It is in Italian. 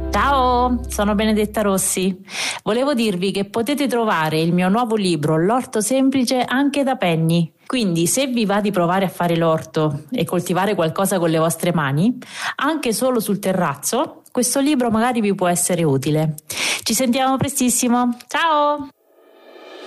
Ciao, sono Benedetta Rossi. Volevo dirvi che potete trovare il mio nuovo libro L'orto semplice anche da Penny. Quindi se vi va di provare a fare l'orto e coltivare qualcosa con le vostre mani, anche solo sul terrazzo, questo libro magari vi può essere utile. Ci sentiamo prestissimo. Ciao!